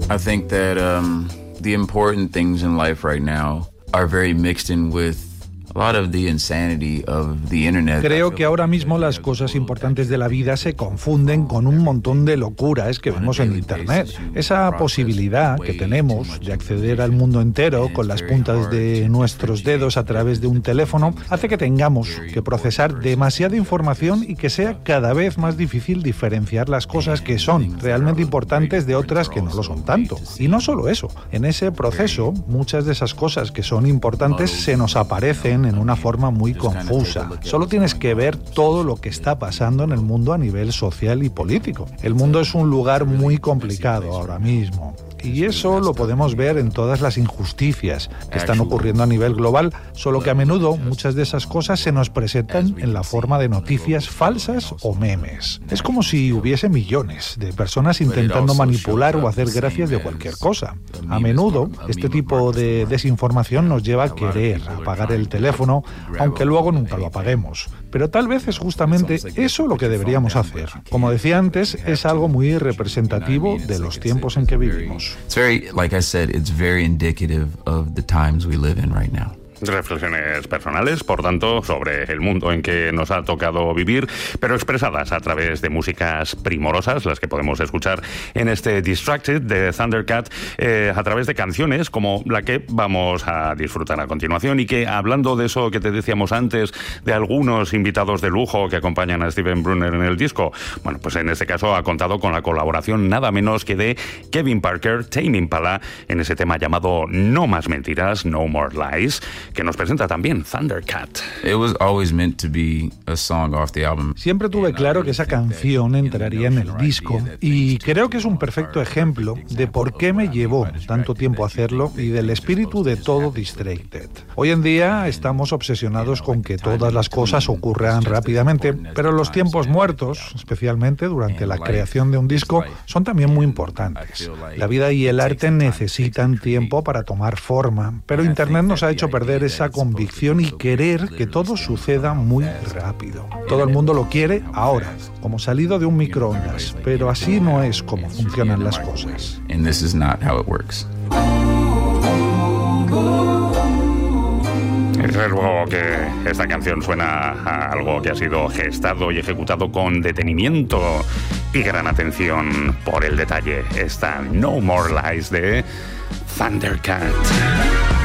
I think that the important things in life right now are very mixed in with a lot of the insanity of the internet. Creo que ahora mismo las cosas importantes de la vida se confunden con un montón de locuras que vemos en Internet. Esa posibilidad que tenemos de acceder al mundo entero con las puntas de nuestros dedos a través de un teléfono hace que tengamos que procesar demasiada información y que sea cada vez más difícil diferenciar las cosas que son realmente importantes de otras que no lo son tanto. Y no solo eso, en ese proceso muchas de esas cosas que son importantes se nos aparecen en una forma muy confusa. Solo tienes que ver todo lo que está pasando en el mundo a nivel social y político. El mundo es un lugar muy complicado ahora mismo. Y eso lo podemos ver en todas las injusticias que están ocurriendo a nivel global, solo que a menudo muchas de esas cosas se nos presentan en la forma de noticias falsas o memes. Es como si hubiese millones de personas intentando manipular o hacer gracias de cualquier cosa. A menudo, este tipo de desinformación nos lleva a querer apagar el teléfono, aunque luego nunca lo apaguemos. Pero tal vez es justamente eso lo que deberíamos hacer. Como decía antes, es algo muy representativo de los tiempos en que vivimos. It's very, like I said, it's very indicative of the times we live in right now. Reflexiones personales, por tanto, sobre el mundo en que nos ha tocado vivir, pero expresadas a través de músicas primorosas, las que podemos escuchar en este Distracted de Thundercat, a través de canciones como la que vamos a disfrutar a continuación, y que, hablando de eso que te decíamos antes, de algunos invitados de lujo que acompañan a Steven Brunner en el disco, bueno, pues en este caso ha contado con la colaboración nada menos que de Kevin Parker, Tame Impala, en ese tema llamado No Más Mentiras, No More Lies, que nos presenta también Thundercat. It was always meant to be a song off the album. Siempre tuve claro que esa canción entraría en el disco, y creo que es un perfecto ejemplo de por qué me llevó tanto tiempo hacerlo y del espíritu de todo Distracted. Hoy en día estamos obsesionados con que todas las cosas ocurran rápidamente, pero los tiempos muertos, especialmente durante la creación de un disco, son también muy importantes. La vida y el arte necesitan tiempo para tomar forma, pero Internet nos ha hecho perder esa convicción y querer que todo suceda muy rápido. Todo el mundo lo quiere ahora, como salido de un microondas, pero así no es como funcionan las cosas. And this is not how it works. Desde luego que esta canción suena a algo que ha sido gestado y ejecutado con detenimiento y gran atención por el detalle. Esta No More Lies de Thundercat.